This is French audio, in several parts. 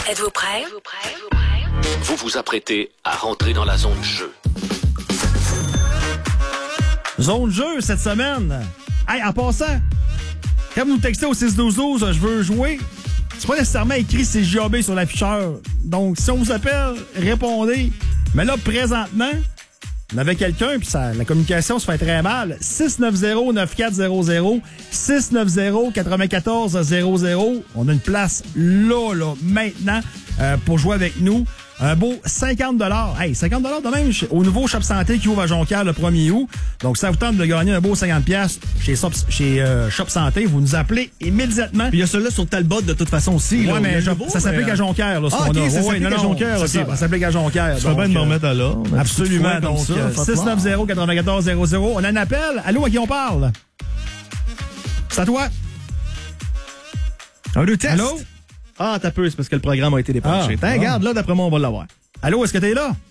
Êtes-vous prêt? Vous vous apprêtez à rentrer dans la zone jeu. Zone jeu cette semaine. Hey, en passant, quand vous me textez au 6-12-12, je veux jouer, c'est pas nécessairement écrit CJAB sur l'afficheur. Donc, si on vous appelle, répondez. Mais là, présentement, on avait quelqu'un, puis la communication se fait très mal. 690-9400, 690-9400. On a une place là, maintenant, pour jouer avec nous. Un beau 50 $. Hey, 50 $ de même au nouveau Shop Santé qui ouvre à Jonquière le 1er août. Donc, ça vous tente de gagner un beau 50 $ chez Shop Santé. Vous nous appelez immédiatement. Puis il y a celui-là sur Talbot de toute façon aussi. Ouais, là, mais ça s'applique à Jonquière. Là, ça s'applique à Jonquière. Ça s'applique à Jonquière. Tu vas bien de me remettre à là. Absolument. Donc, 690-9400. On a un appel. Allô, à qui on parle? C'est à toi. Un, deux, test. Allô? Ah, t'as peu, c'est parce que le programme a été dépenché. Regarde, là, d'après moi, on va l'avoir. Allô, est-ce que t'es là?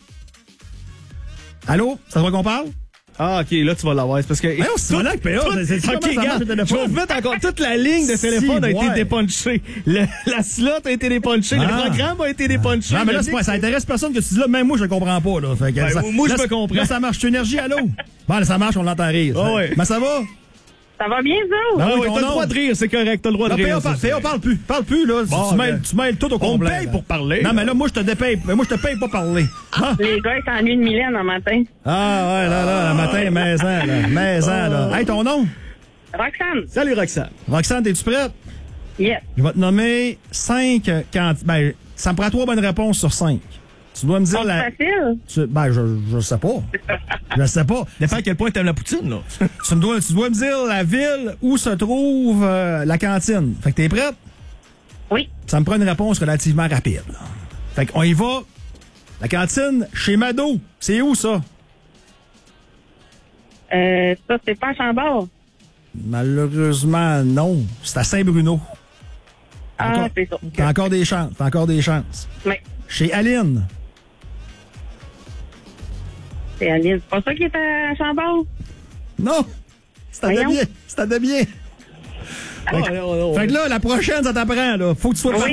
Allô? C'est à toi qu'on parle? Ah, OK, là, tu vas l'avoir. C'est parce que... c'est là que PA. OK, regarde, je vais te mettre encore toute la ligne de téléphone a été dépunchée. La slot a été dépunchée. Le programme a été dépunché. Non, mais là, ça intéresse personne que tu dis là. Même moi, je le comprends pas. Là. Fait que moi, je me comprends. Là, ça marche. Énergie, allô? Bon, là, ça marche, on l'entend rire. Mais ça va? Ça va bien, ça? Ah oui, t'as le droit de rire, c'est correct, t'as le droit de rire. PA, parle plus. Parle plus, là. Bon, tu mêles tout au complet. On me paye pour parler. Non, mais là, moi, je te dépaye. Moi, je te paye pas parler. Les gars, ils s'ennuient de Mylène un matin. Ah, ouais, là, le matin, maison, là. Hey, ton nom? Roxane. Salut, Roxane. Roxane, es-tu prête? Yes. Je vais te nommer 5 Ben, ça me prend 3 bonnes réponses sur 5. Tu dois me dire C'est facile. je sais pas. Je sais pas. Dépend à quel point t'aimes la poutine, là. Tu dois me dire la ville où se trouve la cantine. Fait que t'es prête? Oui. Ça me prend une réponse relativement rapide. Là. Fait qu'on y va. La cantine chez Mado. C'est où, ça? Ça, c'est pas à Chambord. Malheureusement, non. C'est à Saint-Bruno. C'est ça. T'as encore des chances. Oui. Chez Aline. C'est Aline. C'est pas ça qui est à Chambord? Non! C'est à Debiens. Ah, Fait que là, la prochaine, ça t'apprend, là. Faut que tu sois